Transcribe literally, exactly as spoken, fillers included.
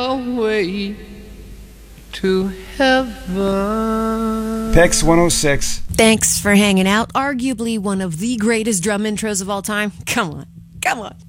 your way to heaven. Pix one oh six. Thanks for hanging out. Arguably one of the greatest drum intros of all time. Come on. Come on.